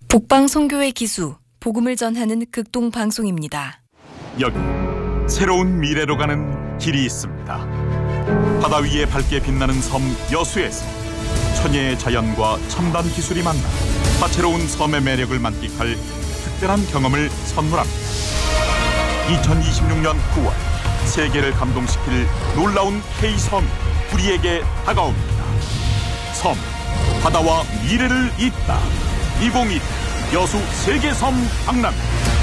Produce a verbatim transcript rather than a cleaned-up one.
북방송교회 기수, 복음을 전하는 극동방송입니다. 여기 새로운 미래로 가는 길이 있습니다. 바다 위에 밝게 빛나는 섬 여수에서 천혜의 자연과 첨단 기술이 만나 다채로운 섬의 매력을 만끽할 특별한 경험을 선물합니다. 이천이십육 년 구월 세계를 감동시킬 놀라운 K섬이 우리에게 다가옵니다. 섬, 바다와 미래를 잇다. 이천이십팔 여수 세계섬 박람.